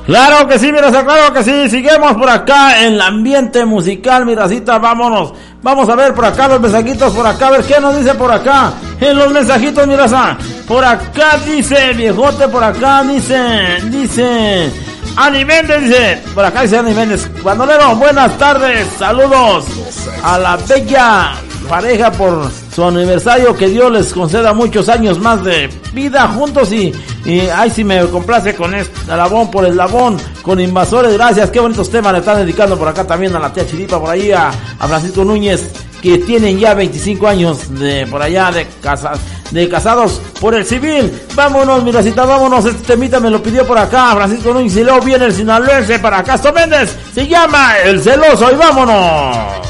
Claro que sí, mi raza, claro que sí. Seguimos por acá en el ambiente musical, mi racita, vámonos. Vamos a ver por acá los mensajitos, por acá, a ver qué nos dice por acá. En los mensajitos, mi raza. Por acá dice, viejote, por acá dice... Ani Méndez dice, por acá dice Ani Méndez, bandolero, buenas tardes, saludos a la bella pareja por su aniversario, que Dios les conceda muchos años más de vida juntos y ay, si me complace con este Eslabón por Eslabón, con Invasores, gracias, qué bonitos temas le están dedicando por acá también a la tía Chiripa, por ahí a Francisco Núñez, que tienen ya 25 años de por allá de casados por el civil. Vámonos, mi racita, vámonos, este temita me lo pidió por acá Francisco Núñez y luego viene el sinaloense para Castro Méndez, se llama El Celoso y vámonos.